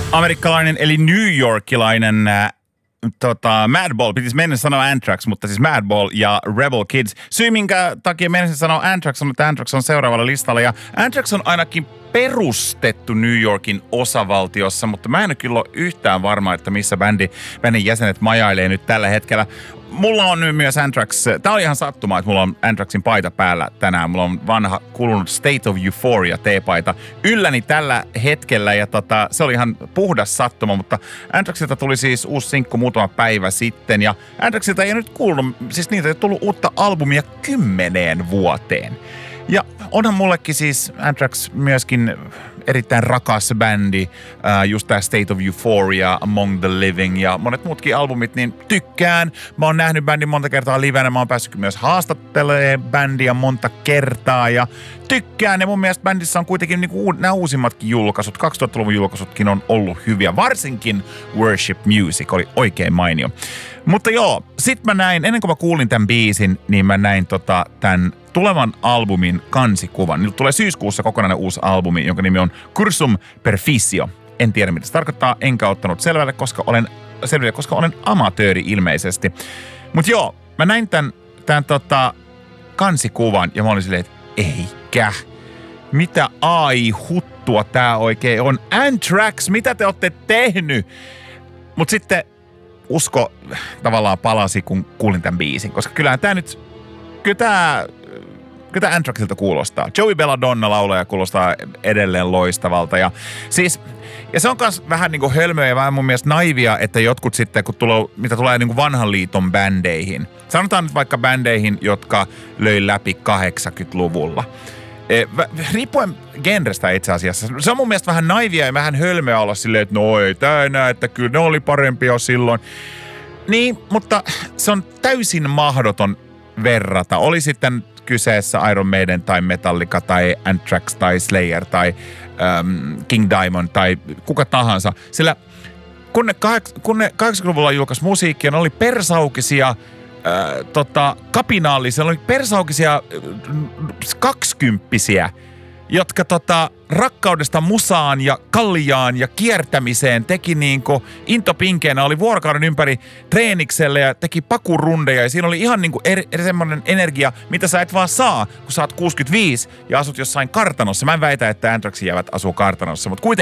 Amerikkalainen eli New Yorkilainen Madball, pitäisi mennä sanoa Anthrax, mutta siis Madball ja Rebel Kids. Syy, minkä takia mennä sanoa Anthrax on, että Anthrax on seuraavalla listalla. Ja Anthrax on ainakin perustettu New Yorkin osavaltiossa, mutta mä en kyllä ole yhtään varma, että missä bändin jäsenet majailee nyt tällä hetkellä. Mulla on nyt myös Anthrax, tää oli ihan sattumaa, että mulla on Anthraxin paita päällä tänään. Mulla on vanha kulunut State of Euphoria T-paita ylläni tällä hetkellä ja se oli ihan puhdas sattuma, mutta Anthraxilta tuli siis uusi sinkku muutama päivä sitten ja Anthraxilta ei nyt kuulunut, siis niitä ei tullut uutta albumia 10 vuoteen. Ja onhan mullekin siis Anthrax myöskin erittäin rakas bändi, just tää State of Euphoria, Among the Living ja monet muutkin albumit, niin tykkään. Mä oon nähnyt bändin monta kertaa livenä, mä oon päässyt myös haastattelemaan bändiä monta kertaa ja tykkään. Ja mun mielestä bändissä on kuitenkin niinku nämä uusimmatkin julkaisut, 2000-luvun julkaisutkin on ollut hyviä, varsinkin Worship Music oli oikein mainio. Mutta joo, sit mä näin, ennen kuin mä kuulin tämän biisin, niin mä näin tämän tulevan albumin kansikuvan. Nyt tulee syyskuussa kokonainen uusi albumi, jonka nimi on Cursum Perficio. En tiedä, mitä se tarkoittaa, enkä ottanut selville, koska olen amatööri ilmeisesti. Mut joo, mä näin tämän kansikuvan ja mä olin silleen, että eikä. Mitä huttua tää oikein on? Anthrax, mitä te ootte tehnyt? Mut sitten usko tavallaan palasi, kun kuulin tämän biisin, koska kyllähän tää nyt, kyllä tää Anthraxilta kuulostaa. Joey Belladonna laulaja kuulostaa edelleen loistavalta ja se on myös vähän niinku hölmöä ja vähän mun mielestä naivia, että jotkut sitten, mitä tulee niinku vanhan liiton bändeihin. Sanotaan nyt vaikka bändeihin, jotka löi läpi 80-luvulla. Riippuen genrestä itse asiassa. Se on mun mielestä vähän naivia ja vähän hölmöä olla silleen, että no ei tää enää, että kyllä ne oli parempia silloin. Niin, mutta se on täysin mahdoton verrata. Oli sitten kyseessä Iron Maiden tai Metallica tai Anthrax tai Slayer tai King Diamond tai kuka tahansa. Sillä kun ne 80-luvulla julkaisi musiikkia, ne oli persaukisia, kapinallisia, ne oli persaukisia 20-vuotiaita, jotka rakkaudesta musaan ja kaljaan ja kiertämiseen teki niinku intopinkeenä, oli vuorokauden ympäri treenikselle ja teki pakurundeja ja siinä oli ihan niinku semmoinen energia, mitä sä et vaan saa, kun sä oot 65 ja asut jossain kartanossa. Mä en väitä, että Anthraxin jäävät asuu kartanossa, mutta kuitenkin